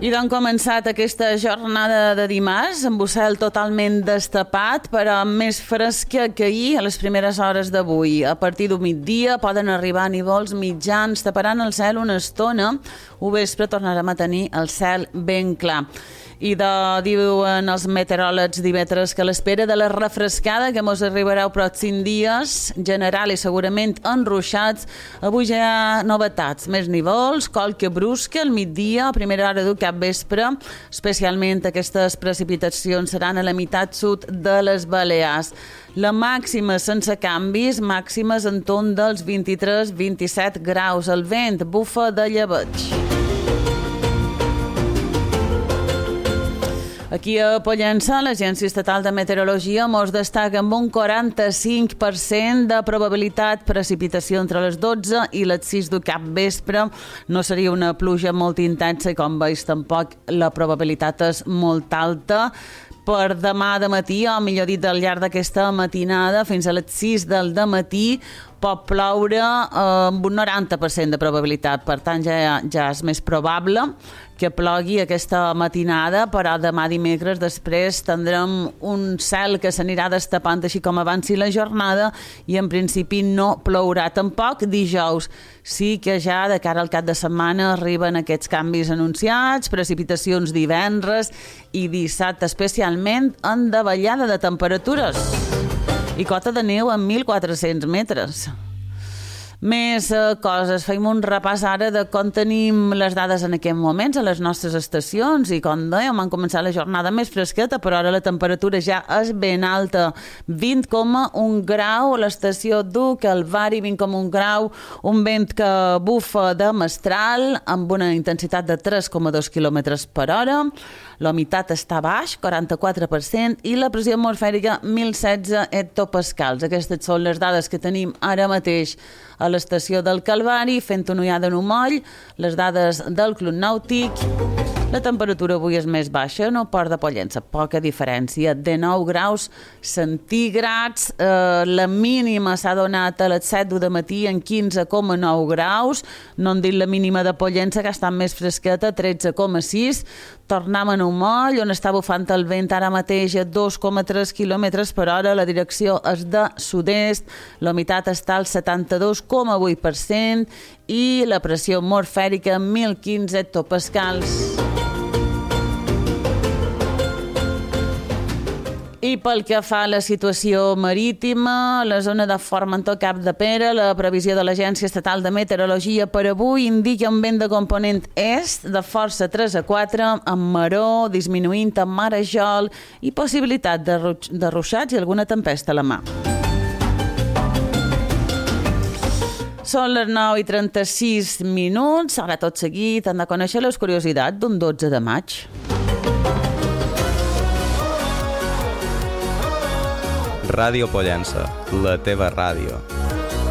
I doncs començat aquesta jornada de dimarts amb un cel totalment destapat, però més fresca que ahir a les primeres hores d'avui. A partir del migdia poden arribar nívols mitjans, taparan el cel una estona. Al vespre tornarem a tenir el cel ben clar. I diuen els meteoròlegs divendres que l'espera de la refrescada que mos arribarà els pròxims dies, general i segurament enruixats, avui ja hi ha novetats, més nívols, qualque brusca al migdia, a primera hora del capvespre, especialment aquestes precipitacions seran a la meitat sud de les Balears. La màxima sense canvis, màximes en torn dels 23-27 graus. El vent bufa de llebeig. Aquí a Pollença, l'Agència Estatal de Meteorologia mos destaca amb un 45% de probabilitat precipitació entre les 12 i les 6 del capvespre. No seria una pluja molt intensa i, com veus, tampoc la probabilitat és molt alta. Per demà de matí, o millor dit, al llarg d'aquesta matinada, fins a les 6 del matí, pot ploure amb un 90% de probabilitat. Per tant, ja és més probable que plogui aquesta matinada, però demà dimecres després tindrem un cel que s'anirà destapant així com avanci la jornada i en principi no plourà tampoc. Dijous sí que ja de cara al cap de setmana arriben aquests canvis anunciats, precipitacions divendres i dissabte, especialment en davallada de temperatures i cota de neu a 1.400 metres. Més coses. Fem un repàs ara de com tenim les dades en aquests moments a les nostres estacions i, com dèiem, han començat la jornada més fresqueta, però ara la temperatura ja és ben alta. 20,1 grau a l'estació du Calvari, 20,1 grau, un vent que bufa de mestral amb una intensitat de 3,2 km per hora. La humitat està baix, 44%, i la pressió atmosfèrica 1.016 hectopascals. Aquestes són les dades que tenim ara mateix a l'estació del Calvari, fent una ullada en un moll, les dades del Club Nàutic. La temperatura avui és més baixa, no Port de Pollença, poca diferència, de 9 graus centígrads. La mínima s'ha donat a les 7 del matí en 15,9 graus. No hem dit la mínima de Pollença, que està més fresqueta, 13,6. Tornem en un moll, on està bufant el vent ara mateix a 2,3 km per hora. La direcció és de sud-est, la humitat està al 72,8% i la pressió atmosfèrica 1.015 hectopascals. I pel que fa a la situació marítima, la zona de Formentor Capdepera, la previsió de l'Agència Estatal de Meteorologia per avui indica un vent de component est de força 3 a 4, amb maró, disminuint amb marejol i possibilitat de ruixats i alguna tempesta a la mà. Són les 9:36. Ara tot seguit hem de conèixer les curiositats d'un 12 de maig. Ràdio Pollença, la teva ràdio.